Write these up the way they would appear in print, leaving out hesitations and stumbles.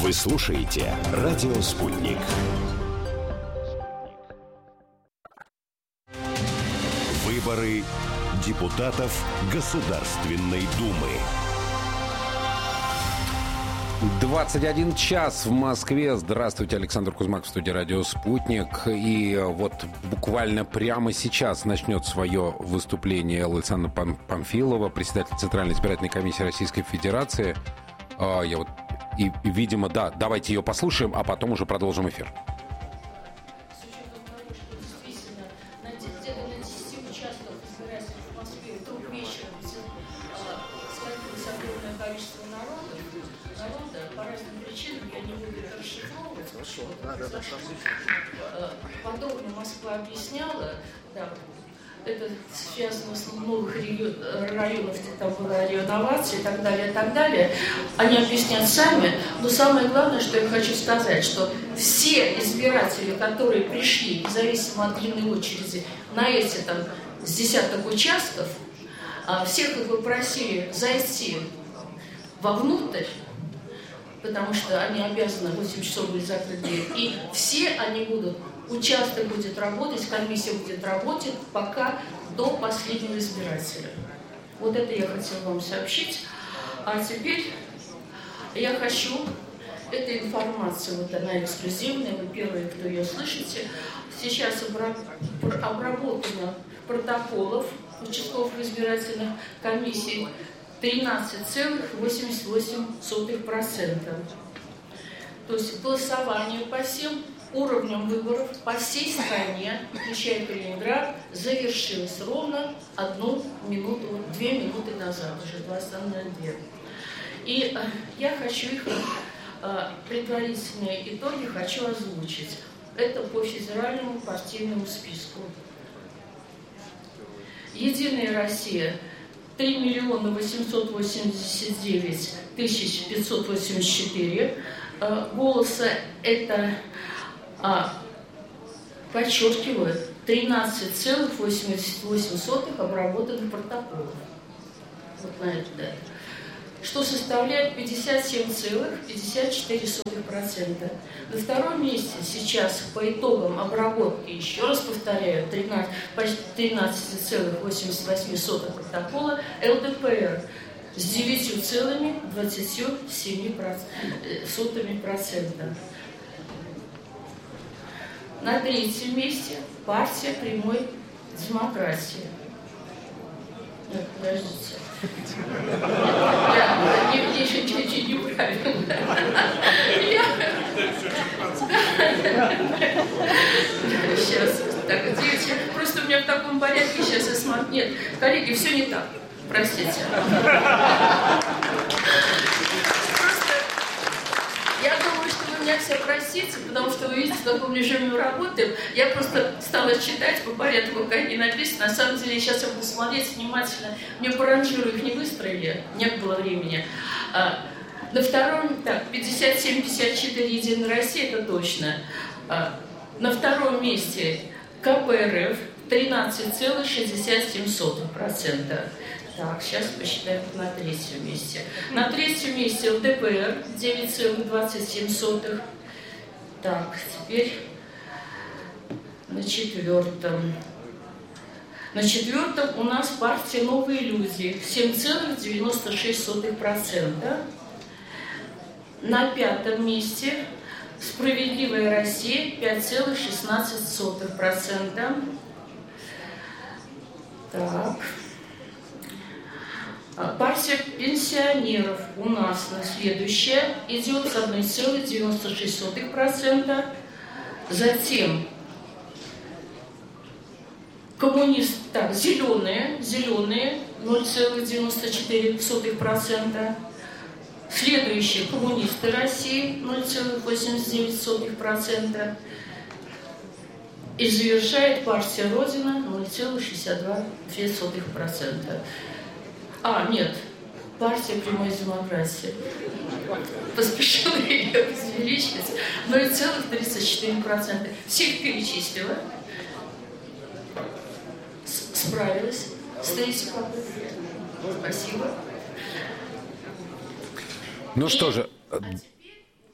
Вы слушаете «Радио Спутник». Выборы депутатов Государственной Думы. 21 час в Москве. Здравствуйте, Александр Кузьмак в студии «Радио Спутник». И вот буквально прямо сейчас начнет свое выступление Александра Памфилова, председатель Центральной избирательной комиссии Российской Федерации. Видимо, да, давайте ее послушаем, а потом уже продолжим эфир. Подобно Москва объясняла, да, это связано с новых районов, где там была реновация и так далее, и так далее. Они объяснят сами, но самое главное, что я хочу сказать, что все избиратели, которые пришли, независимо от длины очереди, на эти там с десяток участков, всех их попросили зайти вовнутрь, потому что они обязаны 8 часов были закрыть дверь. И все они будут, участок будет работать, комиссия будет работать, пока до последнего избирателя. Вот это я хотела вам сообщить. А теперь я хочу, эта информация, вот она эксклюзивная, вы первые, кто ее слышите. Сейчас обработано протоколов участковых избирательных комиссий 13,88%. То есть голосование по всем уровням выборов по всей стране, включая Калининград, завершилось ровно 2 минуты назад, уже 22:02. И я хочу их, предварительные итоги хочу озвучить. Это по федеральному партийному списку. Единая Россия 3 889 584 голоса. Это, подчеркиваю, 13,88 обработанных протоколов. Вот на это, да. Что составляет 57,54%. На втором месте сейчас по итогам обработки, еще раз повторяю, 13,88 протокола ЛДПР с 9,27%. На третьем месте партия прямой демократии. Нет, подождите. Я чуть-чуть неправильно. Сейчас. Так, девочки, просто у меня в таком порядке сейчас я смотрю. Нет, коллеги, все не так. Простите. Я думаю, что вы меня все простите, потому что вы видите, в каком режиме мы работаем. Я просто стала читать по порядку, как они написаны. На самом деле, сейчас я буду смотреть внимательно. Мне по ранжиру их не выстроили, не было времени. На втором, так, 57-54 Единая Россия, это точно. На втором месте КПРФ 13,67%. Так, сейчас посчитаем на третьем месте. На третьем месте ЛДПР 9,27. Так, теперь на четвертом. На четвертом у нас партия «Новые люди» 7,96%. На пятом месте «Справедливая Россия» 5,16%. Так. Партия пенсионеров у нас на следующая идет с 1,96%. Затем зеленые 0,94%. Следующие коммунисты России 0,89%. И завершает партия Родина 0,62%. Нет, партия прямой демократии. Поспешила ее увеличить. 0,34%. Всех перечислила. Справилась. Стоите попытки. Спасибо. Ну что же,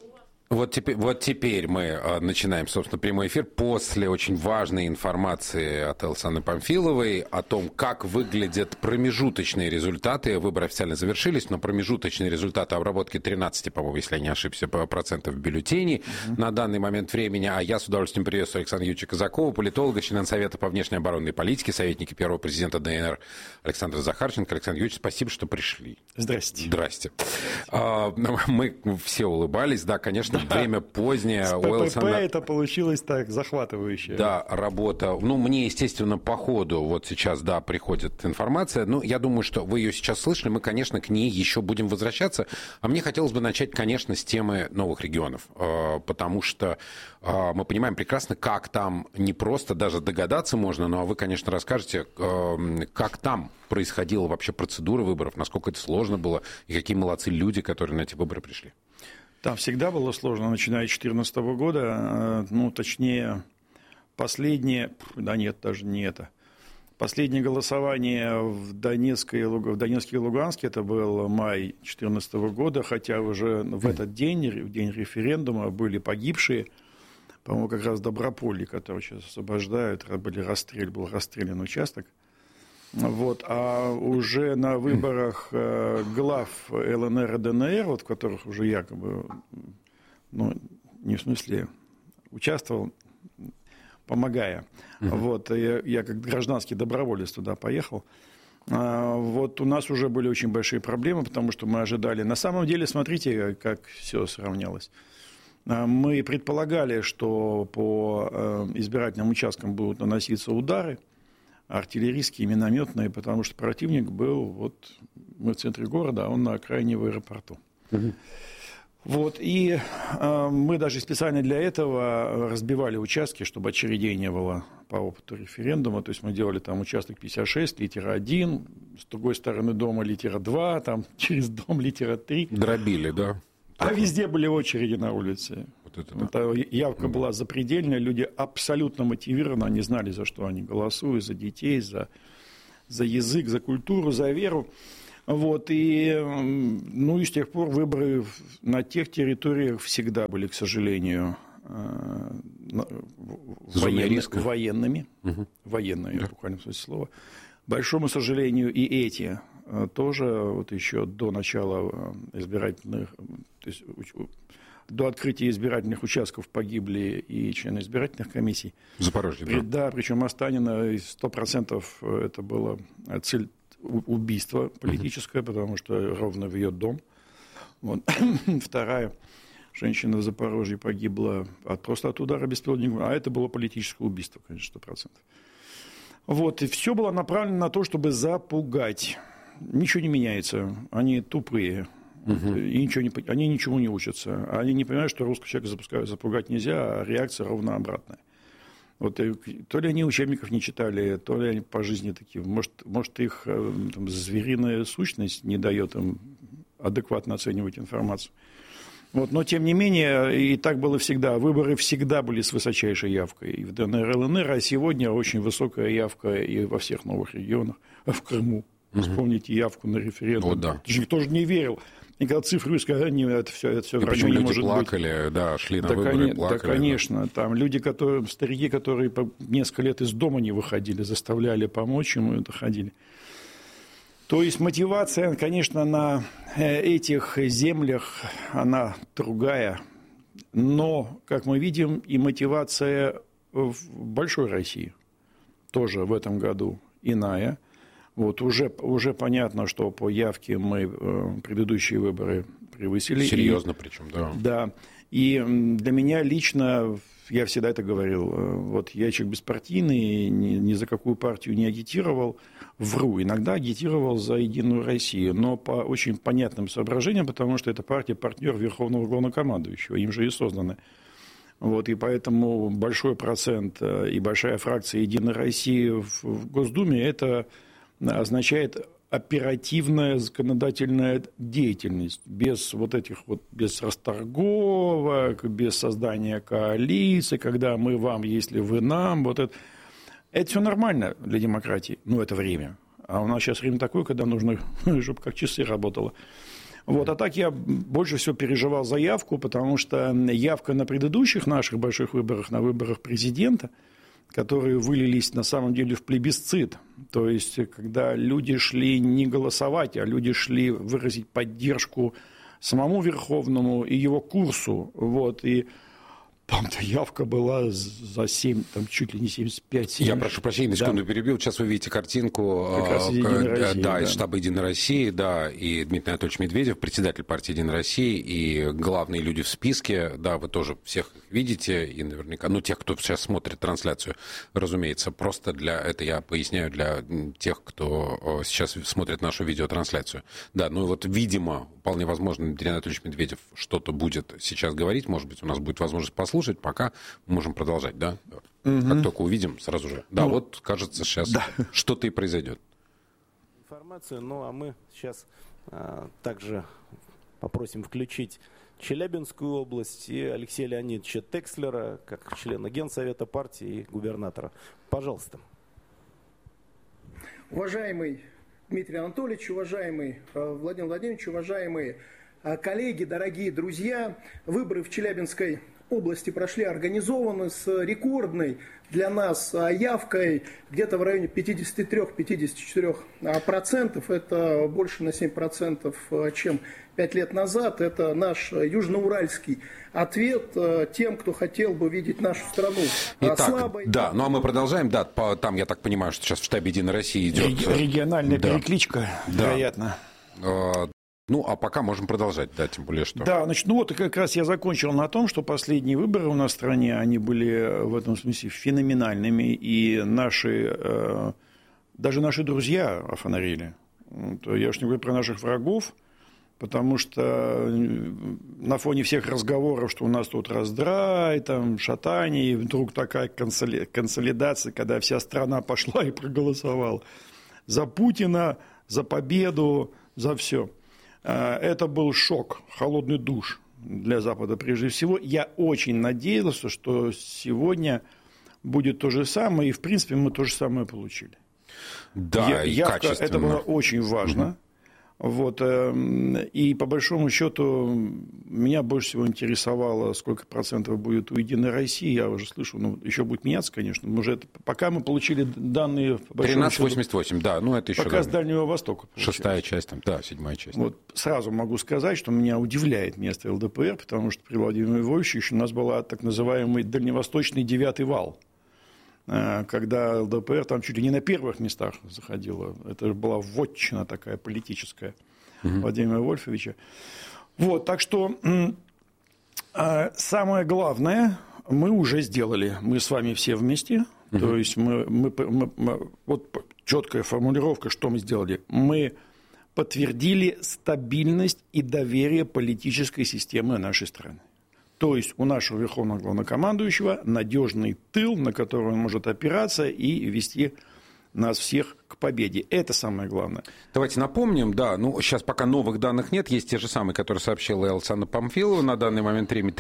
Вот теперь мы начинаем, собственно, прямой эфир после очень важной информации от Александры Памфиловой о том, как выглядят промежуточные результаты. Выборы официально завершились, но промежуточные результаты обработки 13, по-моему, если я не ошибся, процентов бюллетеней на данный момент времени. А я с удовольствием приветствую Александра Юрьевича Казакова, политолога, член Совета по внешней оборонной политике, советника первого президента ДНР Александра Захарченко. Александр Юрьевич, спасибо, что пришли. Здрасте. Здрасте. Мы все улыбались, да, конечно. Время позднее. С ППП это получилось так захватывающе. Да, работа. Мне, естественно, по ходу вот сейчас, да, приходит информация. Я думаю, что вы ее сейчас слышали. Мы, конечно, к ней еще будем возвращаться. А мне хотелось бы начать, конечно, с темы новых регионов. Потому что мы понимаем прекрасно, как там не просто даже догадаться можно, но вы, конечно, расскажете, как там происходила вообще процедура выборов, насколько это сложно было, и какие молодцы люди, которые на эти выборы пришли. Там всегда было сложно, начиная с 2014 года, точнее, последнее последнее голосование в Донецке и Луганске, это был май 2014 года, хотя уже в этот день, в день референдума, были погибшие, по-моему, как раз в Доброполье, которые сейчас освобождают, был расстрелян участок. А уже на выборах глав ЛНР и ДНР, в которых уже якобы, не в смысле участвовал, помогая, я как гражданский доброволец туда поехал, у нас уже были очень большие проблемы, потому что мы ожидали. На самом деле, смотрите, как все сравнялось. Мы предполагали, что по избирательным участкам будут наноситься удары, артиллерийские, минометные, потому что противник был, мы в центре города, а он на окраине в аэропорту. И мы даже специально для этого разбивали участки, чтобы очередей не было по опыту референдума. То есть мы делали там участок 56, литера 1, с другой стороны дома литера 2, там через дом литера 3. Дробили, да? А везде были очереди на улице. Явка была запредельная, люди абсолютно мотивированы, они знали, за что они голосуют, за детей, за язык, за культуру, за веру. И с тех пор выборы на тех территориях всегда были, к сожалению, военными. Военными, в буквальном смысле слова. Большому сожалению, и эти тоже еще до начала избирательных, то есть до открытия избирательных участков погибли и члены избирательных комиссий. В Запорожье, да? Причем Останина 100% это было цель убийства политическое, потому что ровно в ее дом. Вторая женщина в Запорожье погибла просто от удара беспилотника, а это было политическое убийство, конечно, 100%. И все было направлено на то, чтобы запугать. Ничего не меняется, они тупые. И они ничему не учатся. Они не понимают, что русского человека запугать нельзя, а реакция ровно обратная. То ли они учебников не читали, то ли они по жизни такие. Может их звериная сущность не дает им адекватно оценивать информацию. Но, тем не менее, и так было всегда. Выборы всегда были с высочайшей явкой. И в ДНР, ЛНР, а сегодня очень высокая явка и во всех новых регионах. В Крыму. Вспомните явку на референдум. Никто же не верил. И когда цифры сказали, это все вранье не может плакали, быть. Шли на выборы, плакали. Да, конечно. Там люди, старики, которые по несколько лет из дома не выходили, заставляли помочь ему, это ходили. То есть мотивация, конечно, на этих землях, она другая. Но, как мы видим, и мотивация в большой России тоже в этом году иная. Уже понятно, что по явке мы предыдущие выборы превысили. Серьезно причем, да. Да. И для меня лично, я всегда это говорил, я человек беспартийный, ни за какую партию не агитировал, вру. Иногда агитировал за Единую Россию, но по очень понятным соображениям, потому что эта партия партнер Верховного Главнокомандующего, им же и созданы. И поэтому большой процент и большая фракция Единой России в Госдуме – это означает оперативная законодательная деятельность, без без расторговок, без создания коалиции, когда мы вам, если вы нам, это все нормально для демократии, это время. А у нас сейчас время такое, когда нужно, чтобы как часы работало. Вот, а так я больше всего переживал за явку, потому что явка на предыдущих наших больших выборах, на выборах президента, которые вылились на самом деле в плебисцит, то есть когда люди шли не голосовать, а люди шли выразить поддержку самому Верховному и его курсу, вот, и там-то явка была за 7, там чуть ли не 75. Я прошу прощения, на секунду перебил. Сейчас вы видите картинку из штаба «Единой России», да, и Дмитрий Анатольевич Медведев, председатель партии «Единой России», и главные люди в списке, да, вы тоже всех их видите, и наверняка, ну, тех, кто сейчас смотрит трансляцию, разумеется, просто это я поясняю для тех, кто сейчас смотрит нашу видеотрансляцию. Да, ну и вот, видимо, вполне возможно, Дмитрий Анатольевич Медведев что-то будет сейчас говорить, может быть, у нас будет возможность послушать, пока мы можем продолжать, да? Как только увидим, сразу же. Да, вот, кажется, сейчас что-то и произойдет. Информацию, ну, а мы сейчас также попросим включить Челябинскую область и Алексея Леонидовича Текслера, как члена Генсовета партии и губернатора. Пожалуйста. Уважаемый Дмитрий Анатольевич, уважаемый Владимир Владимирович, уважаемые коллеги, дорогие друзья, выборы в Челябинской области прошли организованно с рекордной для нас явкой где-то в районе 53-54%. Это больше на 7%, чем 5 лет назад. Это наш южноуральский ответ тем, кто хотел бы видеть нашу страну слабой. Да, ну а мы продолжаем. Да, там, я так понимаю, что сейчас в штабе «Единой России» идет... Региональная перекличка, вероятно. Ну, а пока можем продолжать, да, тем более что... Да, значит, ну вот как раз я закончил на том, что последние выборы у нас в стране, они были в этом смысле феноменальными, и даже наши друзья офонарили. Я уж не говорю про наших врагов, потому что на фоне всех разговоров, что у нас тут раздрай, там, шатание, и вдруг такая консолидация, когда вся страна пошла и проголосовала за Путина, за победу, за все. Это был шок, холодный душ для Запада прежде всего. Я очень надеялся, что сегодня будет то же самое, и в принципе мы то же самое получили. Да, и качественно. Это было очень важно. Вот, и по большому счету меня больше всего интересовало, сколько процентов будет у «Единой России». Я уже слышу, ну, еще будет меняться, конечно. Пока мы получили данные... 13,88, да, ну это еще... Пока с Дальнего Востока. Шестая часть, там, да, седьмая часть. Вот сразу могу сказать, что меня удивляет место ЛДПР, потому что при Владимире Львовиче еще у нас была так называемый дальневосточный 9-й вал, когда ЛДПР там чуть ли не на первых местах заходила. Это была вотчина такая политическая Владимира Вольфовича. Вот, так что самое главное мы уже сделали. Мы с вами все вместе. То есть вот четкая формулировка, что мы сделали. Мы подтвердили стабильность и доверие политической системы нашей страны. То есть у нашего верховного главнокомандующего надежный тыл, на который он может опираться и вести нас всех к победе. Это самое главное. Давайте напомним, да, ну, сейчас пока новых данных нет, есть те же самые, которые сообщила Александра Памфилова на данный момент времени.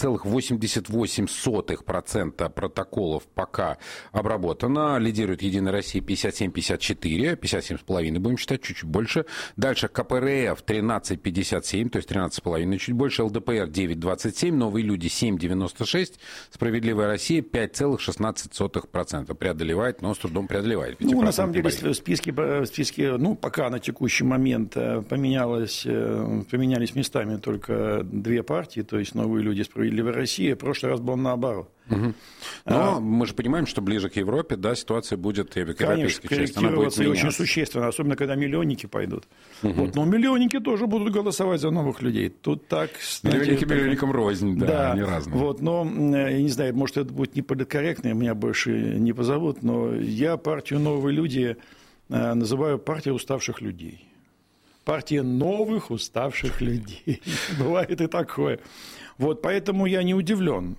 13,88% протоколов пока обработано. Лидирует «Единая Россия» 57,54, 57,5 будем считать, чуть-чуть больше. Дальше КПРФ 13,57, то есть 13,5 чуть больше. ЛДПР 9,27, Новые люди 7,96, Справедливая Россия 5,16%. Преодолевает, но с трудом преодолевает. Ну, на самом деле, в списке, ну, пока на текущий момент поменялись местами только две партии, то есть «Новые люди» и «Справедливая Россия». В прошлый раз было наоборот. Но мы же понимаем, что ближе к Европе, да, ситуация будет и в европейской части, она будет меняться. И очень существенно, особенно когда миллионники пойдут. Вот, но миллионники тоже будут голосовать за новых людей. Тут так... Миллионники миллионникам рознь, да, они разные. Вот, но, я не знаю, может, это будет неполиткорректно, меня больше не позовут, но я партию «Новые люди» называю партией уставших людей. Партия новых уставших людей. Бывает и такое. Вот, поэтому я не удивлен.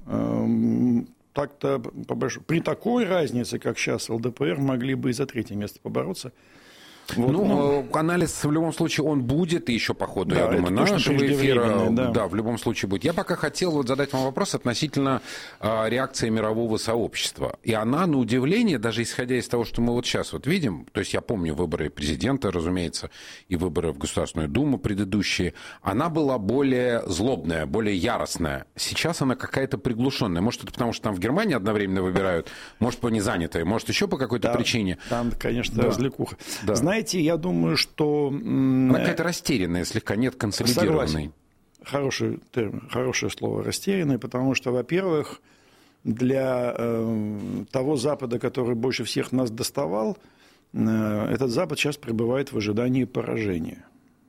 Так-то, при такой разнице, как сейчас ЛДПР, могли бы и за третье место побороться. Вот, анализ в любом случае он будет, и еще по ходу, я думаю, нашего эфира. Да, в любом случае будет. Я пока хотел задать вам вопрос относительно реакции мирового сообщества. И она, на удивление, даже исходя из того, что мы вот сейчас вот видим, то есть я помню выборы президента, разумеется, и выборы в Государственную Думу предыдущие, она была более злобная, более яростная. Сейчас она какая-то приглушенная. Может, это потому, что там в Германии одновременно выбирают, может, по незанятые, может, еще по какой-то причине. Там, конечно, развлекуха. Да. Знаете, я думаю, что... Она какая-то растерянная, слегка, нет, консолидированной. Хороший термин, хорошее слово «растерянный», потому что, во-первых, для того Запада, который больше всех нас доставал, этот Запад сейчас пребывает в ожидании поражения.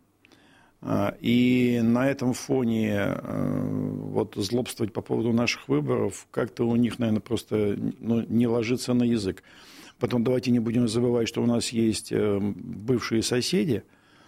И на этом фоне вот злобствовать по поводу наших выборов как-то у них, наверное, просто не ложится на язык. Потом давайте не будем забывать, что у нас есть бывшие соседи.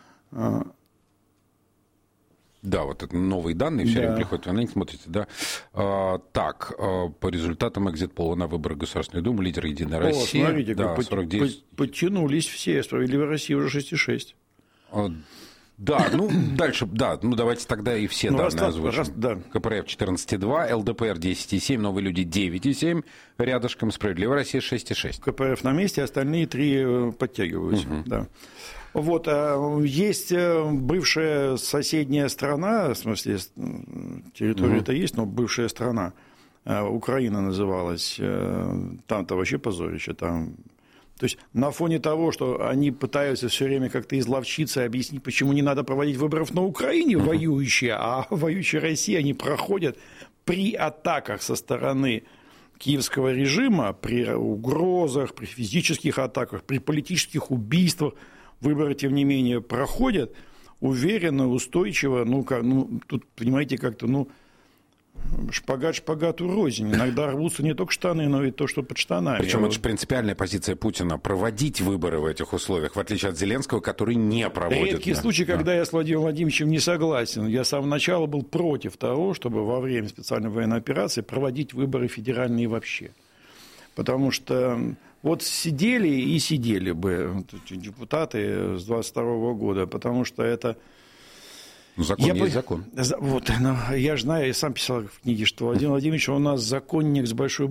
Да, вот это новые данные все время приходят, вы на них смотрите, да. Так, по результатам экзит-пола на выборы Государственной Думы лидер «Единая Россия». Смотрите, да, 49... подтянулись все, «Справедливая Россия» уже 6,6. Да, дальше, давайте тогда и все данные озвучим. КПРФ 14,2, ЛДПР 10,7, Новые люди 9,7, рядышком «Справедливая Россия» 6,6. КПРФ на месте, остальные 3 подтягиваются, да. Вот, есть бывшая соседняя страна, в смысле, территория-то есть, но бывшая страна, Украина называлась, там-то вообще позорище, там... То есть на фоне того, что они пытаются все время как-то изловчиться, объяснить, почему не надо проводить выборов на Украине, воюющие, а воюющая Россия, они проходят при атаках со стороны киевского режима, при угрозах, при физических атаках, при политических убийствах, выборы, тем не менее, проходят уверенно, устойчиво, тут, понимаете, как-то, шпагат шпагату рознь. Иногда рвутся не только штаны, но и то, что под штанами. Причем это же принципиальная позиция Путина – проводить выборы в этих условиях, в отличие от Зеленского, который не проводит. Редкий случай, когда я с Владимиром Владимировичем не согласен. Я с самого начала был против того, чтобы во время специальной военной операции проводить выборы федеральные вообще. Потому что вот сидели бы депутаты с 22 года, потому что это... Закон есть закон. Вот, я же знаю, я сам писал в книге, что Владимир Владимирович у нас законник с большой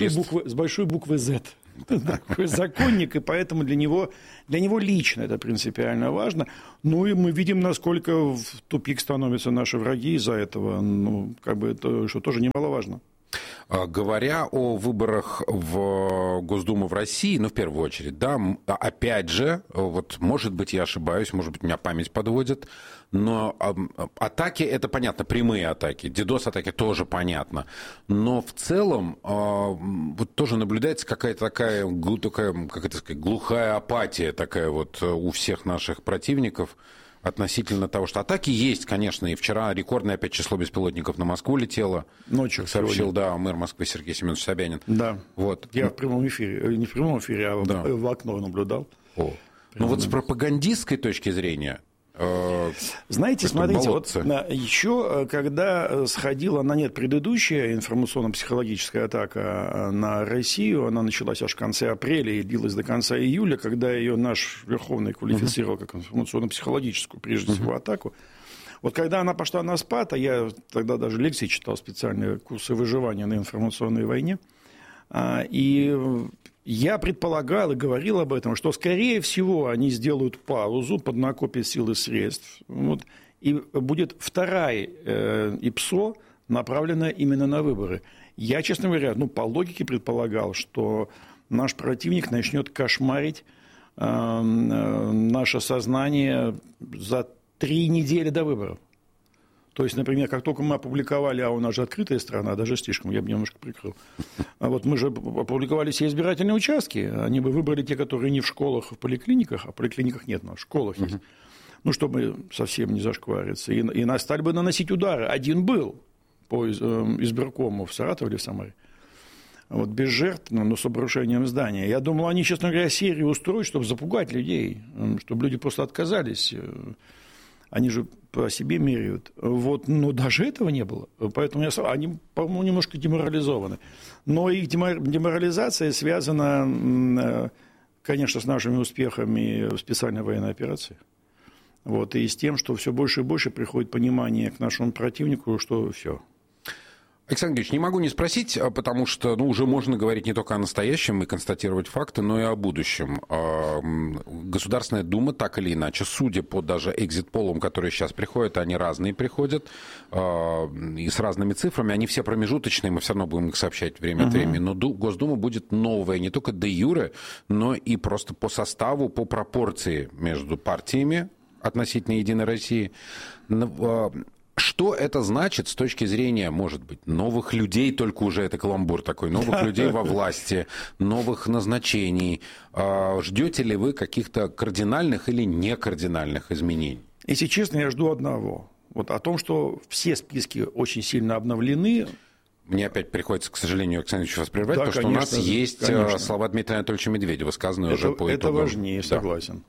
буквы Z. Такой законник, и поэтому для него лично это принципиально важно. Ну и мы видим, насколько в тупик становятся наши враги из-за этого. Это что тоже немаловажно. Говоря о выборах в Госдуму в России, в первую очередь, да, опять же, вот, может быть, я ошибаюсь, может быть, меня память подводит, но атаки, это понятно, прямые атаки, DDoS-атаки тоже понятно, но в целом вот тоже наблюдается какая-то такая, как это сказать, глухая апатия такая вот у всех наших противников относительно того, что атаки есть, конечно, и вчера рекордное опять число беспилотников на Москву летело. Ночью сообщил, мэр Москвы Сергей Семенович Собянин. Да. Вот. Я в прямом эфире, не в прямом эфире, а в окно наблюдал. Вот с пропагандистской точки зрения... Знаете, смотрите, еще когда сходила предыдущая информационно-психологическая атака на Россию, она началась аж в конце апреля и длилась до конца июля, когда ее наш Верховный квалифицировал как информационно-психологическую, прежде всего, атаку. Вот когда она пошла на спад, а я тогда даже лекции читал, специальные курсы выживания на информационной войне, и я предполагал и говорил об этом, что, скорее всего, они сделают паузу, поднакопят сил и средств, и будет вторая ИПСО, направленная именно на выборы. Я, честно говоря, по логике предполагал, что наш противник начнет кошмарить наше сознание за 3 недели до выборов. То есть, например, как только мы опубликовали, а у нас же открытая страна, даже слишком, я бы немножко прикрыл. А вот мы же опубликовали все избирательные участки, они бы выбрали те, которые не в школах, а в поликлиниках, а в поликлиниках нет, но в школах есть. Чтобы совсем не зашквариться. И нас стали бы наносить удары. Один был по избиркому в Саратове или в Самаре. Без жертв, но с обрушением здания. Я думал, они, честно говоря, серию устроят, чтобы запугать людей, чтобы люди просто отказались. Они же по себе меряют. Но даже этого не было. Поэтому они, по-моему, немножко деморализованы. Но их деморализация связана, конечно, с нашими успехами в специальной военной операции. Вот, и с тем, что все больше и больше приходит понимание к нашему противнику, что все. Александр Георгиевич, не могу не спросить, потому что уже можно говорить не только о настоящем и констатировать факты, но и о будущем. Государственная Дума, так или иначе, судя по даже экзит-полам, которые сейчас приходят, они разные приходят, и с разными цифрами, они все промежуточные, мы все равно будем их сообщать время от времени, но Госдума будет новая не только де юре, но и просто по составу, по пропорции между партиями относительно «Единой России». Что это значит с точки зрения, может быть, новых людей, только уже это каламбур такой, новых людей во власти, новых назначений? Ждете ли вы каких-то кардинальных или некардинальных изменений? Если честно, я жду одного. Вот о том, что все списки очень сильно обновлены. Мне опять приходится, к сожалению, Александр Ильич, вас прервать, да, потому конечно, что у нас есть слова Дмитрия Анатольевича Медведева, сказанные уже по итогам. Это важнее, согласен.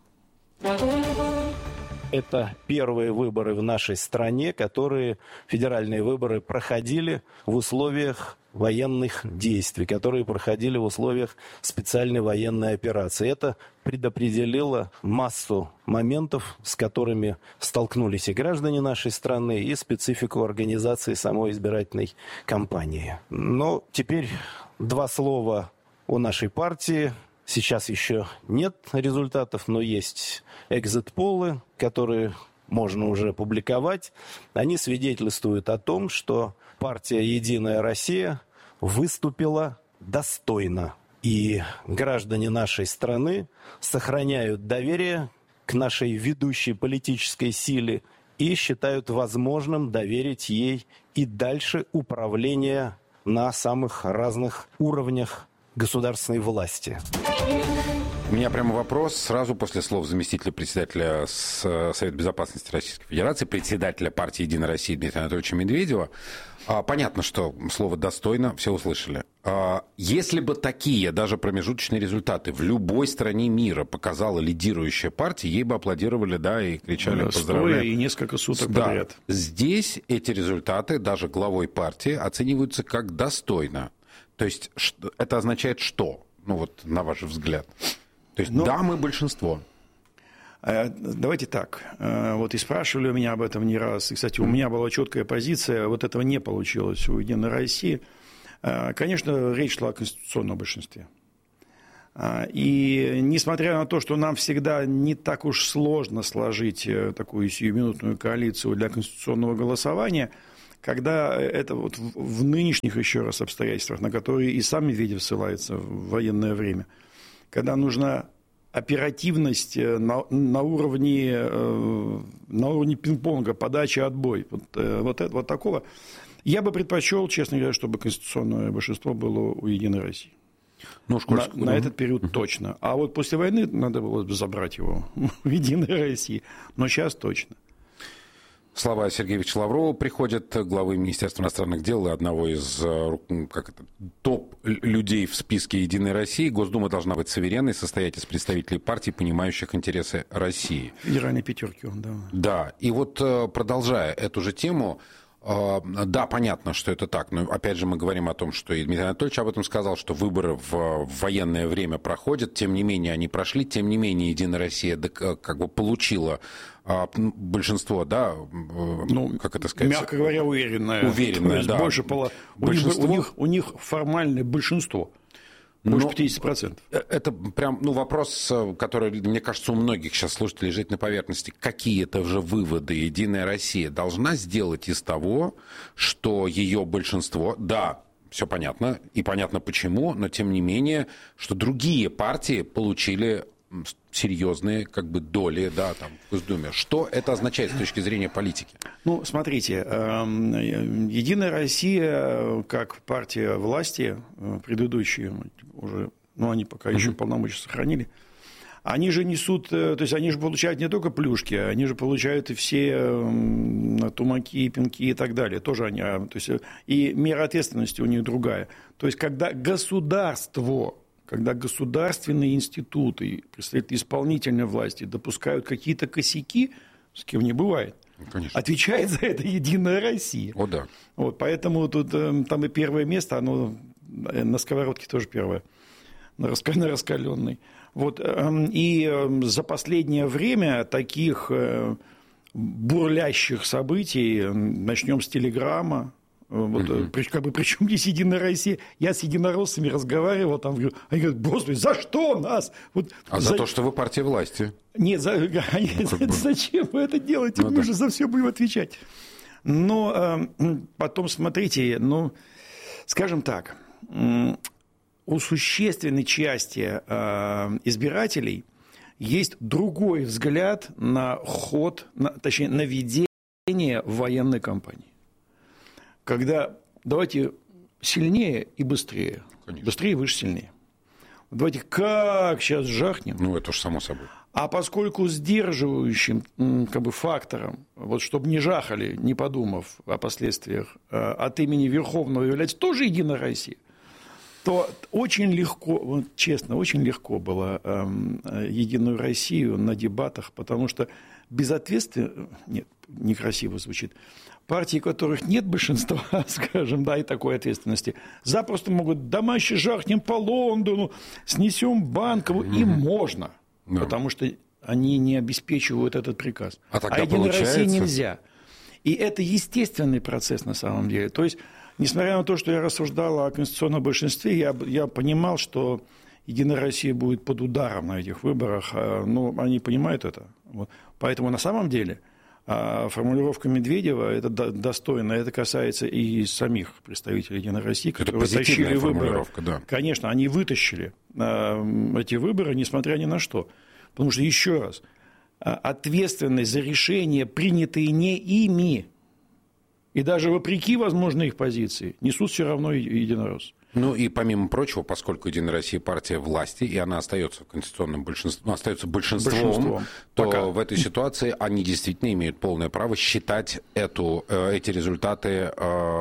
Это первые выборы в нашей стране, федеральные выборы, проходили в условиях военных действий, которые проходили в условиях специальной военной операции. Это предопределило массу моментов, с которыми столкнулись и граждане нашей страны, и специфику организации самой избирательной кампании. Но теперь два слова о нашей партии. Сейчас еще нет результатов, но есть экзит-полы, которые можно уже публиковать. Они свидетельствуют о том, что партия «Единая Россия» выступила достойно. И граждане нашей страны сохраняют доверие к нашей ведущей политической силе и считают возможным доверить ей и дальше управление на самых разных уровнях государственной власти. У меня прямо вопрос сразу после слов заместителя председателя Совета Безопасности Российской Федерации, председателя партии «Единая Россия» Дмитрия Анатольевича Медведева. Понятно, что слово «достойно» все услышали. Если бы такие даже промежуточные результаты в любой стране мира показала лидирующая партия, ей бы аплодировали, да, и кричали «поздравляю». И несколько суток да. подряд. Здесь эти результаты даже главой партии оцениваются как «достойно». То есть это означает что? Ну вот, на ваш взгляд. То есть, да, мы большинство. Давайте так. Вот и спрашивали у меня об этом не раз. И, кстати, у меня была четкая позиция. Вот этого не получилось у «Единой России». Конечно, речь шла о конституционном большинстве. И несмотря на то, что нам всегда не так уж сложно сложить такую сиюминутную коалицию для конституционного голосования, когда это вот в нынешних еще раз обстоятельствах, на которые и сам Медведев ссылается в военное время, когда нужна оперативность на уровне пинг-понга, подача, отбой, вот такого, я бы предпочел, честно говоря, чтобы конституционное большинство было у «Единой России». На этот период точно. А вот после войны надо было забрать его в «Единой России». Но сейчас точно. Слова Сергеевича Лаврова приходят, главы Министерства иностранных дел и одного из топ-людей в списке «Единой России». Госдума должна быть суверенной, состоять из представителей партий, понимающих интересы России. Федеральной пятерки он, да. Да, и вот продолжая эту же тему, да, понятно, что это так, но опять же мы говорим о том, что и Дмитрий Анатольевич об этом сказал, что выборы в военное время проходят, тем не менее они прошли, тем не менее «Единая Россия» как бы получила большинство, да, как это сказать? Мягко говоря, уверенное. Уверенное, да. Больше у них формальное большинство. Больше 50%. Это прям, вопрос, который, мне кажется, у многих сейчас слушателей лежит на поверхности. Какие-то же выводы «Единая Россия» должна сделать из того, что ее большинство, да, все понятно, и понятно почему, но тем не менее, что другие партии получили серьезные доли, да, там, в Госдуме. Что это означает с точки зрения политики? Смотрите, «Единая Россия», как партия власти, предыдущие уже, они пока еще полномочия сохранили, они же несут, то есть они же получают не только плюшки, они же получают и все тумаки, пинки и так далее. Тоже они, то есть, и мера ответственности у них другая. То есть, когда государственные институты, представители исполнительной власти допускают какие-то косяки, с кем не бывает, конечно, отвечает за это «Единая Россия». О, да. Поэтому тут там и первое место, оно на сковородке тоже первое, на раскаленной. Вот, и за последнее время таких бурлящих событий, начнем с Телеграма, вот, причем здесь Единая Россия. Я с единороссами разговаривал, там, они говорят: господи, за что нас? Вот, за то, что вы партия власти. Нет, зачем вы это делаете? Мы же за все будем отвечать. Но потом, смотрите, скажем так, у существенной части избирателей есть другой взгляд на ход, точнее, на ведение военной кампании. Когда давайте сильнее и быстрее. Конечно. Быстрее, выше, сильнее. Давайте как сейчас жахнем. Это уж само собой. А поскольку сдерживающим фактором, вот, чтобы не жахали, не подумав о последствиях, от имени Верховного является тоже Единая Россия, то очень легко, вот, честно, очень легко было Единую Россию на дебатах, потому что безответственно, нет, некрасиво звучит, партии, у которых нет большинства, скажем, да, и такой ответственности, запросто могут: да мы еще жахнем по Лондону, снесем Банкову, и можно, потому что они не обеспечивают этот приказ. А Единой России нельзя. И это естественный процесс на самом деле. То есть, несмотря на то, что я рассуждал о конституционном большинстве, я понимал, что Единая Россия будет под ударом на этих выборах, но они понимают это. Вот. Поэтому на самом деле формулировка Медведева – это достойно, это касается и самих представителей Единой России, которые вытащили выборы. Да. Конечно, они вытащили эти выборы, несмотря ни на что. Потому что, еще раз, ответственность за решения, принятые не ими, и даже вопреки, возможно, их позиции, несут все равно единороссы. И помимо прочего, поскольку Единая Россия партия власти, и она остается конституционным большинством, остается большинством, то в этой ситуации они действительно имеют полное право считать эти результаты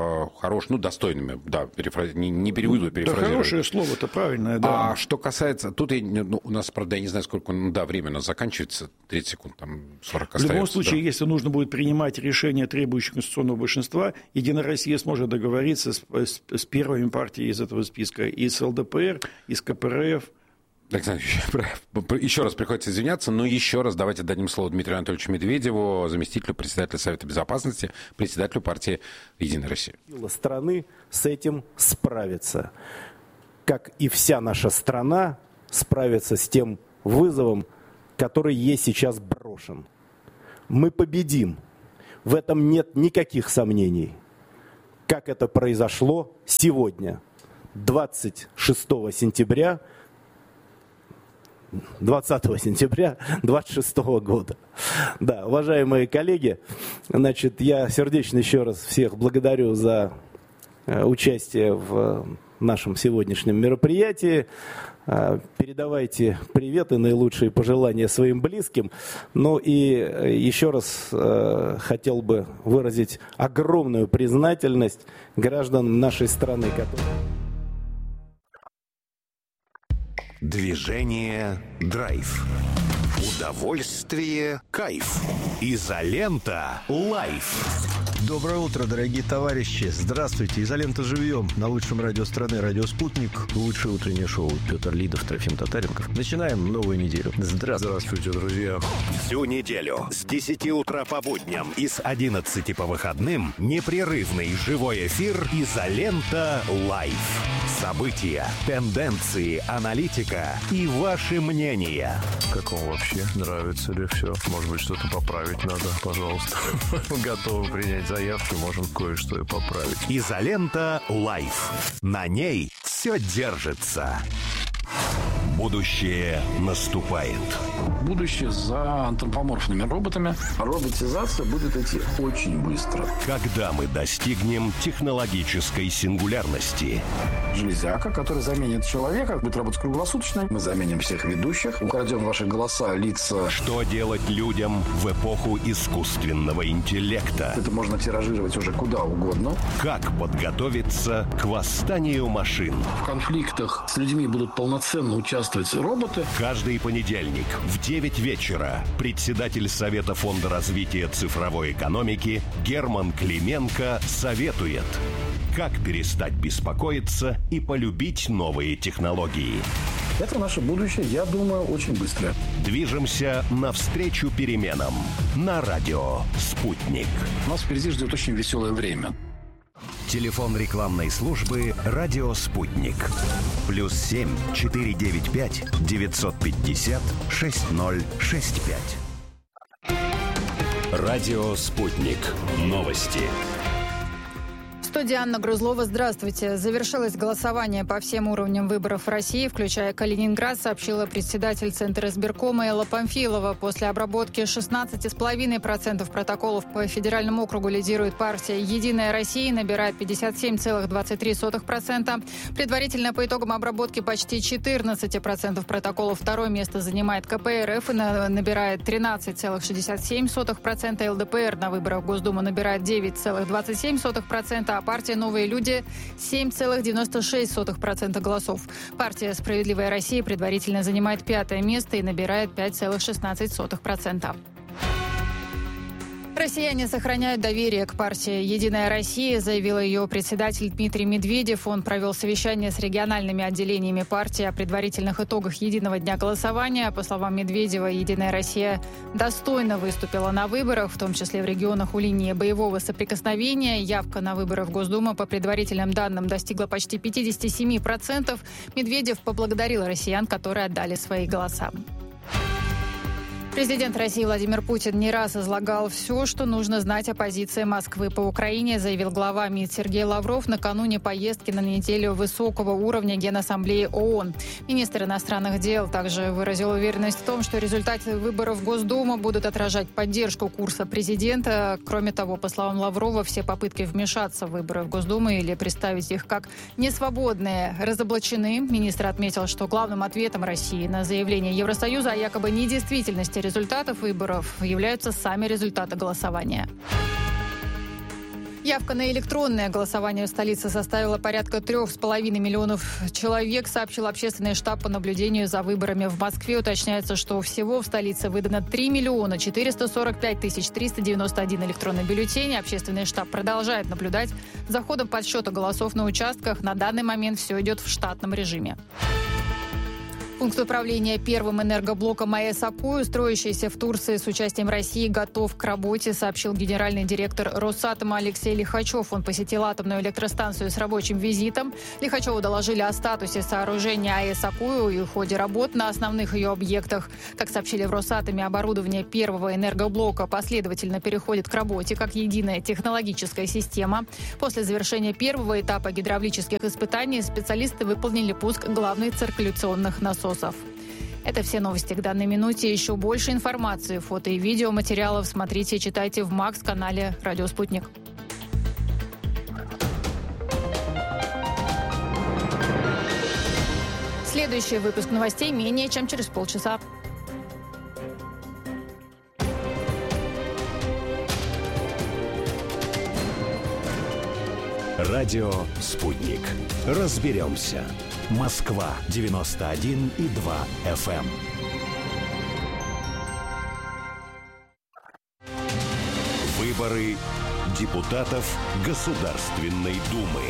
достойными. Да, не переведу, перефразирую. Да, хорошее слово, это правильное, да. А что касается... Тут у нас, правда, я не знаю, сколько... время у нас заканчивается, 30 секунд, там 40 остается. В любом случае, если нужно будет принимать решение, требующее конституционного большинства, Единая Россия сможет договориться с первыми партиями из этого списка, и с ЛДПР, и с КПРФ. Александр Ильич, еще раз приходится извиняться, но еще раз давайте дадим слово Дмитрию Анатольевичу Медведеву, заместителю председателя Совета Безопасности, председателю партии «Единая Россия». Страны с этим справится. Как и вся наша страна справится с тем вызовом, который ей сейчас брошен. Мы победим. В этом нет никаких сомнений. Как это произошло сегодня, 26 сентября 26 года. Да, уважаемые коллеги, я сердечно еще раз всех благодарю за участие в нашем сегодняшнем мероприятии. Передавайте привет и наилучшие пожелания своим близким. И еще раз хотел бы выразить огромную признательность гражданам нашей страны, которые... Движение «Драйв». Удовольствие, кайф. Изолента лайф. Доброе утро, дорогие товарищи. Здравствуйте. Изолента живьем на лучшем радио страны, радио «Спутник». Лучшее утреннее шоу. Петр Лидов, Трофим Татаренков. Начинаем новую неделю. Здравствуйте, друзья. Всю неделю с 10 утра по будням и с 11 по выходным непрерывный живой эфир «Изолента лайф». События, тенденции, аналитика и ваши мнения. Как вам вообще? Нравится ли все? Может быть, что-то поправить надо? Пожалуйста. Готовы принять заявки, можем кое-что и поправить. Изолента лайф. На ней все держится. Будущее наступает. Будущее за антропоморфными роботами. Роботизация будет идти очень быстро. Когда мы достигнем технологической сингулярности? Железяка, которая заменит человека, будет работать круглосуточно. Мы заменим всех ведущих, украдем ваши голоса, лица. Что делать людям в эпоху искусственного интеллекта? Это можно тиражировать уже куда угодно. Как подготовиться к восстанию машин? В конфликтах с людьми будут полноценно участвовать роботы. Каждый понедельник в 9 вечера председатель Совета фонда развития цифровой экономики Герман Клименко советует, как перестать беспокоиться и полюбить новые технологии. Это наше будущее, я думаю, очень быстрое. Движемся навстречу переменам на радио «Спутник». Нас впереди ждет очень веселое время. Телефон рекламной службы «Радио Спутник». +7 495 950 6065. Радио «Спутник». Новости. В студии Анна Грузлова. Здравствуйте. Завершилось голосование по всем уровням выборов в России, включая Калининград, сообщила председатель Центра избиркома Элла Памфилова. После обработки 16,5% протоколов по федеральному округу лидирует партия «Единая Россия», набирает 57,23%. Предварительно по итогам обработки почти 14% протоколов второе место занимает КПРФ и набирает 13,67%. ЛДПР на выборах в Госдуму набирает 9,27%, а партия «Новые люди» 7,96% голосов. Партия «Справедливая Россия» предварительно занимает 5-е место и набирает 5,16%. Россияне сохраняют доверие к партии «Единая Россия», заявил ее председатель Дмитрий Медведев. Он провел совещание с региональными отделениями партии о предварительных итогах единого дня голосования. По словам Медведева, «Единая Россия» достойно выступила на выборах, в том числе в регионах у линии боевого соприкосновения. Явка на выборы в Госдуму по предварительным данным достигла почти 57%. Медведев поблагодарил россиян, которые отдали свои голоса. Президент России Владимир Путин не раз излагал все, что нужно знать о позиции Москвы по Украине, заявил глава МИД Сергей Лавров накануне поездки на неделю высокого уровня Генассамблеи ООН. Министр иностранных дел также выразил уверенность в том, что результаты выборов в Госдуму будут отражать поддержку курса президента. Кроме того, по словам Лаврова, все попытки вмешаться в выборы в Госдуму или представить их как несвободные разоблачены. Министр отметил, что главным ответом России на заявление Евросоюза о якобы недействительности результатов выборов являются сами результаты голосования. Явка на электронное голосование в столице составила порядка 3,5 миллионов человек, сообщил общественный штаб по наблюдению за выборами в Москве. Уточняется, что всего в столице выдано 3 миллиона 445 тысяч 391 электронный бюллетень. Общественный штаб продолжает наблюдать за ходом подсчета голосов на участках. На данный момент все идет в штатном режиме. Пункт управления первым энергоблоком АЭС «Акую», строящийся в Турции с участием России, готов к работе, сообщил генеральный директор Росатома Алексей Лихачев. Он посетил атомную электростанцию с рабочим визитом. Лихачеву доложили о статусе сооружения АЭС «Акую» и ходе работ на основных ее объектах. Как сообщили в Росатоме, оборудование первого энергоблока последовательно переходит к работе как единая технологическая система. После завершения первого этапа гидравлических испытаний специалисты выполнили пуск главных циркуляционных насосов. Это все новости к данной минуте. Еще больше информации, фото и видеоматериалов смотрите и читайте в МАКС-канале «Радио Спутник». Следующий выпуск новостей менее чем через полчаса. Радио «Спутник». Разберемся. Москва 91,2 FM. Выборы депутатов Государственной Думы.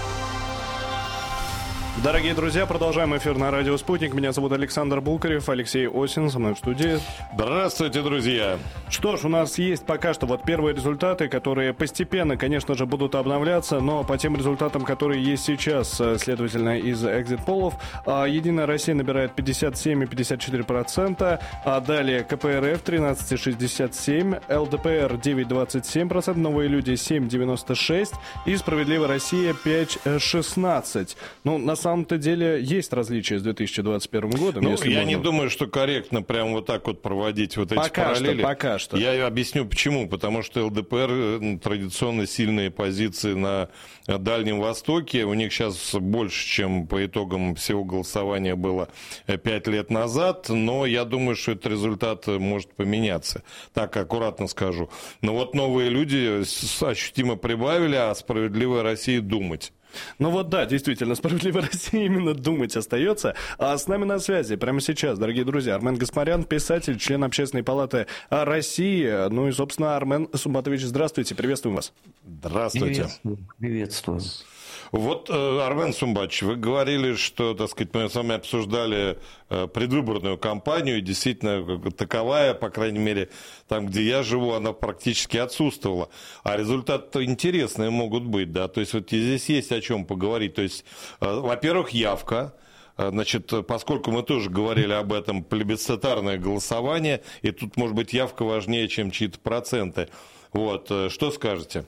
Дорогие друзья, продолжаем эфир на радио «Спутник». Меня зовут Александр Булкарев, Алексей Осин со мной в студии. Здравствуйте, друзья. Что ж, у нас есть пока что вот первые результаты, которые постепенно, конечно же, будут обновляться, но по тем результатам, которые есть сейчас, следовательно, из экзит-полов, «Единая Россия» набирает 57,54%, а далее КПРФ 13,67%, ЛДПР 9,27%, «Новые люди» 7,96% и «Справедливая Россия» 5,16%. Ну, на самом-то деле есть различия с 2021 годом. Ну, я не думаю, что корректно прямо вот так вот проводить вот эти параллели. Пока что. Я объясню почему. Потому что ЛДПР традиционно сильные позиции на Дальнем Востоке. У них сейчас больше, чем по итогам всего голосования было 5 лет назад. Но я думаю, что этот результат может поменяться. Так аккуратно скажу. Но вот новые люди ощутимо прибавили, а «Справедливая Россия» думать. Ну вот да, действительно, «Справедливой России» именно думать остается. А с нами на связи прямо сейчас, дорогие друзья, Армен Гаспарян, писатель, член Общественной палаты России. Ну и, собственно, Армен Сумбатович, здравствуйте, приветствуем вас. Здравствуйте. Приветствую. Вот, Армен Сумбатович, вы говорили, что, так сказать, мы с вами обсуждали предвыборную кампанию, и действительно таковая, по крайней мере, там, где я живу, она практически отсутствовала. А результаты-то интересные могут быть, да, то есть вот здесь есть о чем поговорить. То есть, во-первых, явка. Значит, поскольку мы тоже говорили об этом, плебисцитарное голосование, и тут, может быть, явка важнее, чем чьи-то проценты. Вот, что скажете?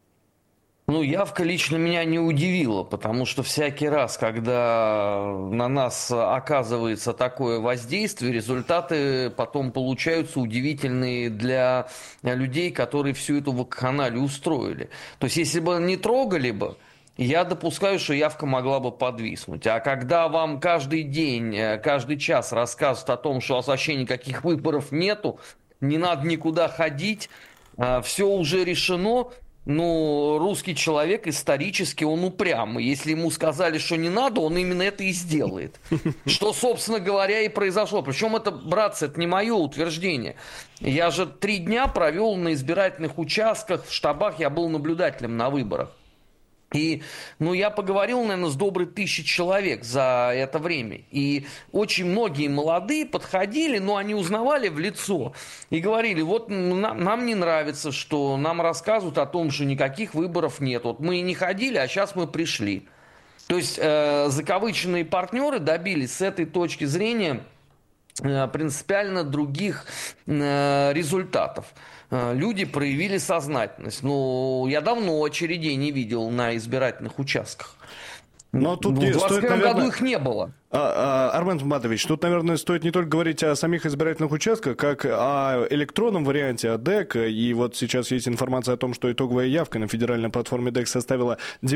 Ну, явка лично меня не удивила, потому что всякий раз, когда на нас оказывается такое воздействие, результаты потом получаются удивительные для людей, которые всю эту вакханалию устроили. То есть, если бы не трогали бы, я допускаю, что явка могла бы подвиснуть. А когда вам каждый день, каждый час рассказывают о том, что вообще никаких выборов нету, не надо никуда ходить, все уже решено. Ну, русский человек исторически, он упрямый. Если ему сказали, что не надо, он именно это и сделает. Что, собственно говоря, и произошло. Причем это, братцы, это не мое утверждение. Я же 3 дня провел на избирательных участках, в штабах, я был наблюдателем на выборах. И, ну, я поговорил, наверное, с доброй 1000 человек за это время. И очень многие молодые подходили, но они узнавали в лицо и говорили, вот нам не нравится, что нам рассказывают о том, что никаких выборов нет. Вот мы и не ходили, а сейчас мы пришли. То есть закавыченные партнеры добились с этой точки зрения принципиально других результатов. Люди проявили сознательность. Ну, я давно очередей не видел на избирательных участках. Но тут в 2021 году их не было. Армен Сумбатович, тут, наверное, стоит не только говорить о самих избирательных участках, как о электронном варианте, о ДЭК. И вот сейчас есть информация о том, что итоговая явка на федеральной платформе ДЭК составила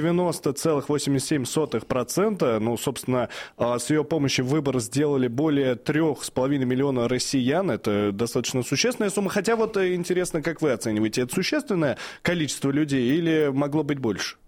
90,87%. Ну, собственно, с ее помощью выбор сделали более 3,5 миллиона россиян. Это достаточно существенная сумма. Хотя вот интересно, как вы оцениваете, это существенное количество людей или могло быть больше?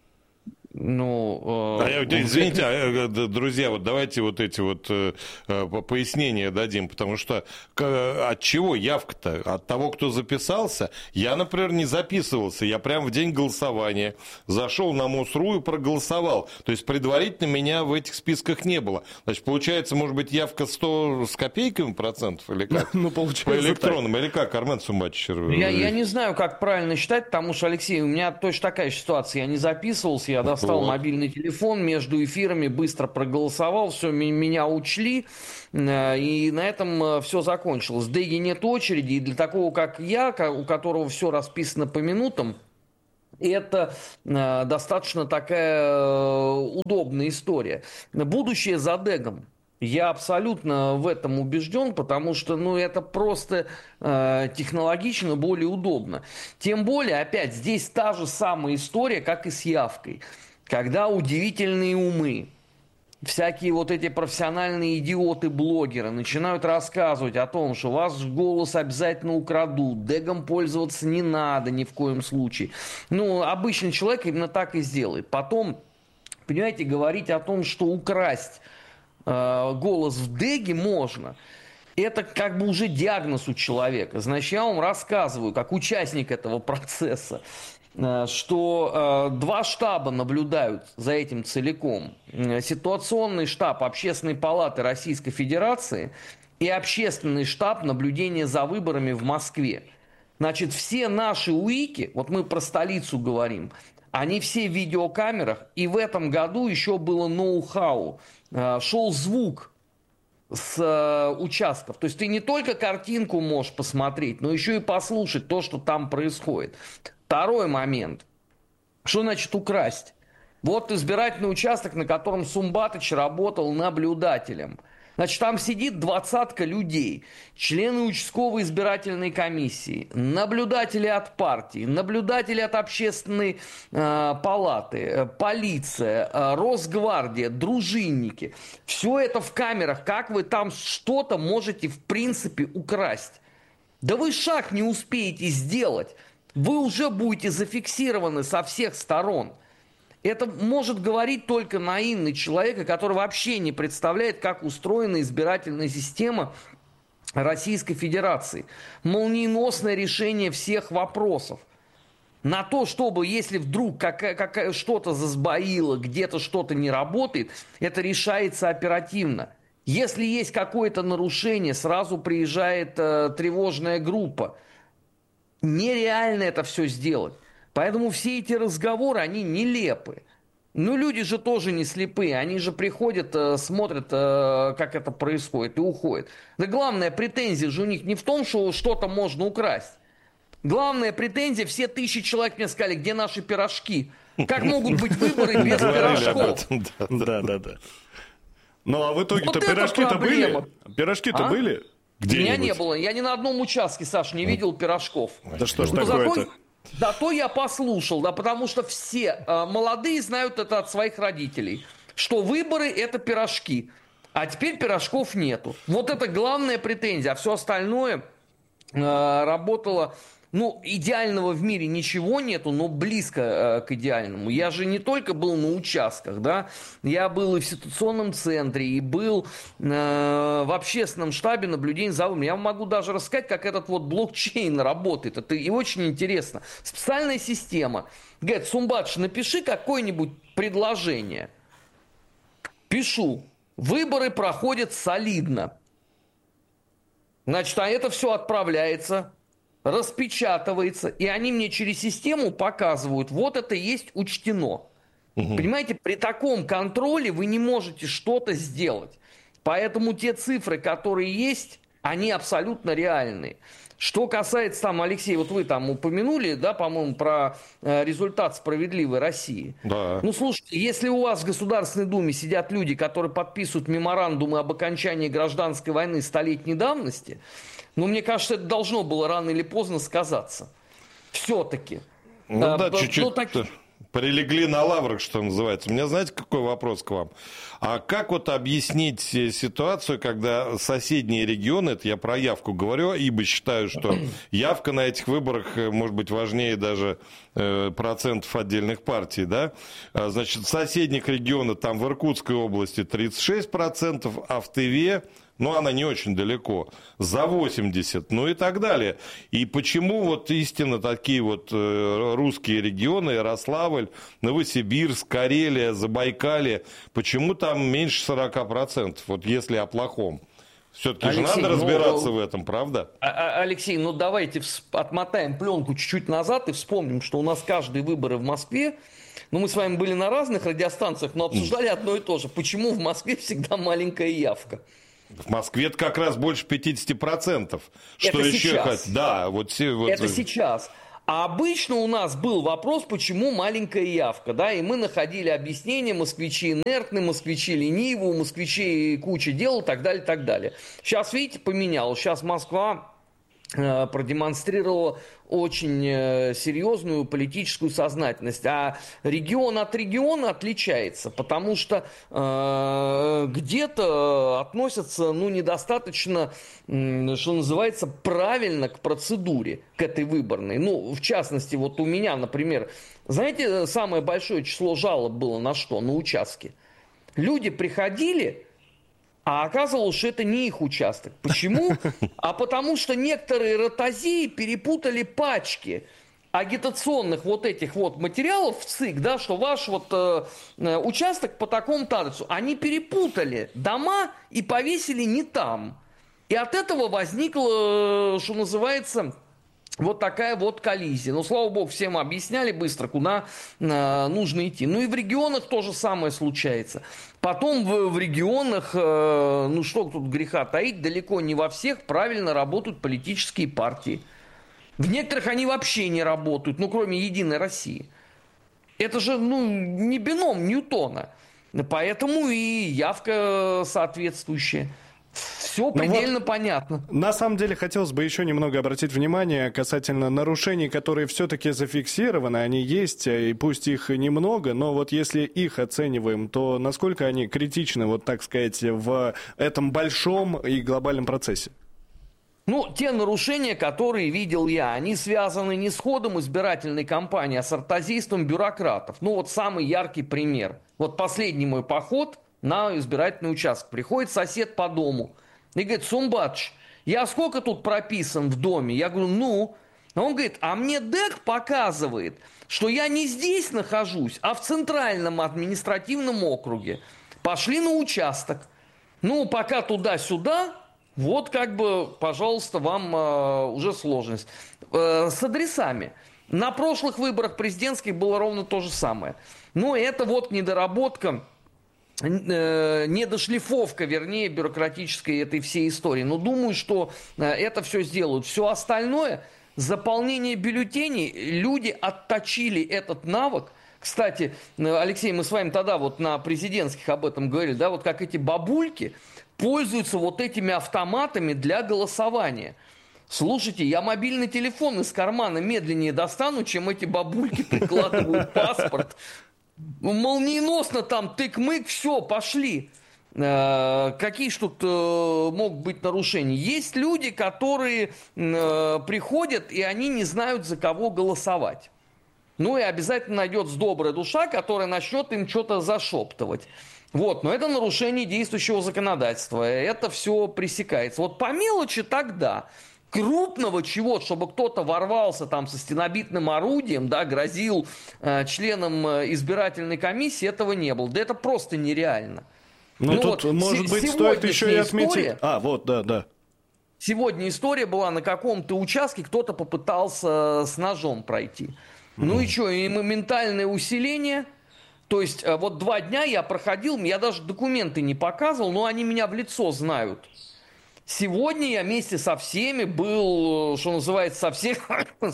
Ну, извините, друзья, вот давайте вот эти вот пояснения дадим, потому что от чего явка-то? От того, кто записался? Я, например, не записывался, я прям в день голосования зашел на МОСРУ и проголосовал. То есть предварительно меня в этих списках не было. Значит, получается, может быть, явка 100 с копейками процентов или как? Ну, получается по электронным, так. Или как, Армен Сумбатович? Я не знаю, как правильно считать, потому что, Алексей, у меня точно такая ситуация. Я не записывался, я достал мобильный телефон, между эфирами быстро проголосовал, все, меня учли, и на этом все закончилось. В ДЭГе нет очереди, и для такого, как я, у которого все расписано по минутам, это достаточно такая удобная история. Будущее за ДЭГом. Я абсолютно в этом убежден, потому что это просто технологично более удобно. Тем более, опять, здесь та же самая история, как и с явкой. Когда удивительные умы, всякие вот эти профессиональные идиоты-блогеры начинают рассказывать о том, что ваш голос обязательно украдут, ДЭГом пользоваться не надо ни в коем случае. Обычный человек именно так и сделает. Потом, понимаете, говорить о том, что украсть голос в ДЭГе можно, это как бы уже диагноз у человека. Значит, я вам рассказываю, как участник этого процесса, что 2 штаба наблюдают за этим целиком. Ситуационный штаб Общественной палаты Российской Федерации и общественный штаб наблюдения за выборами в Москве. Значит, все наши УИКи, вот мы про столицу говорим, они все в видеокамерах, и в этом году еще было ноу-хау. Шел звук с участков. То есть ты не только картинку можешь посмотреть, но еще и послушать то, что там происходит. Второй момент. Что значит украсть? Вот избирательный участок, на котором Сумбатович работал наблюдателем. Значит, там сидит 20 людей, члены участковой избирательной комиссии, наблюдатели от партии, наблюдатели от общественной палаты, полиция, Росгвардия, дружинники. Все это в камерах. Как вы там что-то можете в принципе украсть? Да вы шаг не успеете сделать. Вы уже будете зафиксированы со всех сторон. Это может говорить только наивный человек, который вообще не представляет, как устроена избирательная система Российской Федерации. Молниеносное решение всех вопросов. На то, чтобы, если вдруг что-то засбоило, где-то что-то не работает, это решается оперативно. Если есть какое-то нарушение, сразу приезжает тревожная группа. Нереально это все сделать. Поэтому все эти разговоры, они нелепы. Ну, люди же тоже не слепые. Они же приходят, смотрят, как это происходит, и уходят. Да главная претензия же у них не в том, что что-то можно украсть. Главная претензия, все 1000 человек мне сказали, где наши пирожки? Как могут быть выборы без пирожков? Да. Ну, а в итоге-то пирожки-то были? Пирожки-то были? У меня не было. Я ни на одном участке, Саш, не видел пирожков. Да что ж такое-то? Зато я послушал, да, потому что все молодые знают это от своих родителей, что выборы – это пирожки, а теперь пирожков нету. Вот это главная претензия, а все остальное работало... Ну, идеального в мире ничего нету, но близко к идеальному. Я же не только был на участках, да, я был и в ситуационном центре, и был в общественном штабе наблюдения за выборами. Я вам могу даже рассказать, как этот вот блокчейн работает. Это и очень интересно. Специальная система. Говорит, Сумбадж, напиши какое-нибудь предложение. Пишу. Выборы проходят солидно. Значит, а это все отправляется... распечатывается, и они мне через систему показывают, вот это есть учтено. Понимаете, при таком контроле вы не можете что-то сделать. Поэтому те цифры, которые есть, они абсолютно реальные. Что касается там, Алексей, вот вы там упомянули, да, по-моему, про результат «Справедливой России». Да. Ну, слушайте, если у вас в Государственной Думе сидят люди, которые подписывают меморандумы об окончании гражданской войны столетней давности, ну, мне кажется, это должно было рано или поздно сказаться. Все-таки. Ну да, чуть-чуть прилегли на лаврах, что называется. У меня, знаете, какой вопрос к вам? А как вот объяснить ситуацию, когда соседние регионы, это я про явку говорю, ибо считаю, что явка на этих выборах может быть важнее даже процентов отдельных партий, да? Значит, в соседних регионах, там в Иркутской области 36%, а в Тыве, ну, она не очень далеко, за 80, ну и так далее. И почему вот истинно такие вот русские регионы, Ярославль, Новосибирск, Карелия, Забайкалье, почему там меньше 40%, вот если о плохом? Все-таки же надо разбираться в этом, правда? Алексей, ну давайте отмотаем пленку чуть-чуть назад и вспомним, что у нас каждые выборы в Москве, ну мы с вами были на разных радиостанциях, но обсуждали одно и то же. Почему в Москве всегда маленькая явка? В Москве это как раз больше 50%. Что это еще сейчас. Да, вот это сейчас. А обычно у нас был вопрос, почему маленькая явка, да, и мы находили объяснение: москвичи инертны, москвичи ленивы, москвичи куча дел и так далее, и так далее. Сейчас, видите, поменялось. Сейчас Москва продемонстрировала очень серьезную политическую сознательность. А регион от региона отличается, потому что где-то относятся, ну, недостаточно, что называется, правильно к процедуре, к этой выборной. Ну, в частности, вот у меня, например, знаете, самое большое число жалоб было на что? На участке. Люди приходили, а оказывалось, что это не их участок. Почему? А потому что некоторые ротозеи перепутали пачки агитационных вот этих вот материалов в ЦИК, да, что ваш вот участок по такому-то адресу. Они перепутали дома и повесили не там. И от этого возникло, что называется, вот такая вот коллизия. Но, слава богу, всем объясняли быстро, куда нужно идти. Ну и в регионах то же самое случается. Потом в регионах, ну что тут греха таить, далеко не во всех правильно работают политические партии. В некоторых они вообще не работают, ну кроме «Единой России». Это же, ну, не бином Ньютона. Поэтому и явка соответствующая. Все предельно понятно. На самом деле, хотелось бы еще немного обратить внимание касательно нарушений, которые все-таки зафиксированы. Они есть, и пусть их немного, но вот если их оцениваем, то насколько они критичны, вот так сказать, в этом большом и глобальном процессе? Ну, те нарушения, которые видел я, они связаны не с ходом избирательной кампании, а с ортозейством бюрократов. Ну, вот самый яркий пример. Вот последний мой поход на избирательный участок. Приходит сосед по дому и говорит: Сумбатыч, я сколько тут прописан в доме? Я говорю: ну. Он говорит: а мне ДЭК показывает, что я не здесь нахожусь, а в Центральном административном округе. Пошли на участок. Ну, пока туда-сюда... Вот как бы, пожалуйста, вам уже сложность. С адресами. На прошлых выборах президентских было ровно то же самое. Но это вот недоработка, недошлифовка, вернее, бюрократической этой всей истории. Но думаю, что это все сделают. Все остальное, заполнение бюллетеней, люди отточили этот навык. Кстати, Алексей, мы с вами тогда вот на президентских об этом говорили, да, вот как эти бабульки пользуются вот этими автоматами для голосования. Слушайте, я мобильный телефон из кармана медленнее достану, чем эти бабульки прикладывают паспорт. Молниеносно там тык-мык, все, пошли. Какие ж тут могут быть нарушения? Есть люди, которые приходят, и они не знают, за кого голосовать. Ну и обязательно найдется добрая душа, которая начнет им что-то зашептывать. Вот, но это нарушение действующего законодательства. Это все пресекается. Вот по мелочи тогда. Крупного чего, чтобы кто-то ворвался там со стенобитным орудием, да, грозил членам избирательной комиссии, этого не было. Да это просто нереально. Ну тут, вот, может быть, стоит еще и отметить... да. Сегодня история была: на каком-то участке кто-то попытался с ножом пройти. Ну и что, и моментальное усиление... То есть вот 2 дня я проходил, я даже документы не показывал, но они меня в лицо знают. Сегодня я вместе со всеми был, что называется, со всех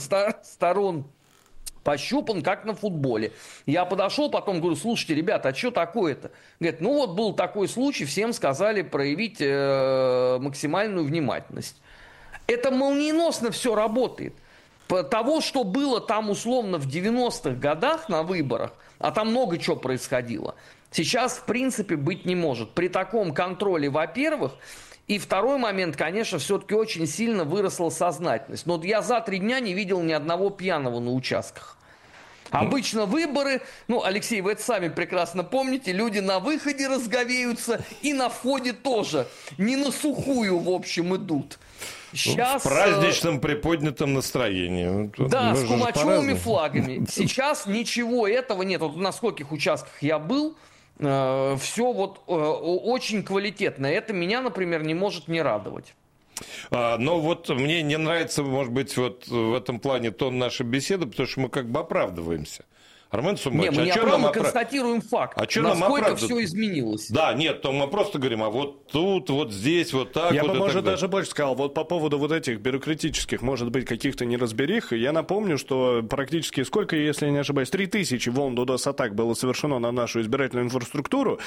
сторон пощупан, как на футболе. Я подошел, потом говорю: слушайте, ребята, а что такое-то? Говорят: ну вот был такой случай, всем сказали проявить максимальную внимательность. Это молниеносно все работает. Того, что было там условно в 90-х годах на выборах, а там много чего происходило, сейчас в принципе быть не может. При таком контроле, во-первых, и второй момент, конечно, все-таки очень сильно выросла сознательность. Но я за 3 дня не видел ни одного пьяного на участках. Обычно выборы, ну, Алексей, вы это сами прекрасно помните, люди на выходе разговеются и на входе тоже. Не на сухую, в общем, идут. Сейчас, в праздничном приподнятом настроении. Да, с кумачевыми флагами. Сейчас ничего этого нет. Вот на скольких участках я был, все вот очень квалитетно. Это меня, например, не может не радовать. Но вот мне не нравится, может быть, вот в этом плане тон нашей беседы, потому что мы как бы оправдываемся. Армен Сумбатович, мы не оправдываем, констатируем факт, насколько все изменилось. Да, нет, то мы просто говорим: а вот тут, вот здесь, вот так. Я вот бы, может, даже больше сказал, вот по поводу вот этих бюрократических, может быть, каких-то неразберих, я напомню, что практически сколько, если я не ошибаюсь, 3000 волн DDoS-атак было совершено на нашу избирательную инфраструктуру,